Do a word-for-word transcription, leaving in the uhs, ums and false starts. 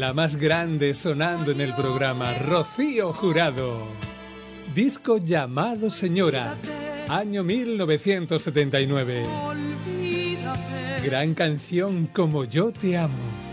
La más grande sonando en el programa, Rocío Jurado. Disco llamado Señora, año mil novecientos setenta y nueve. Gran canción como Yo te amo.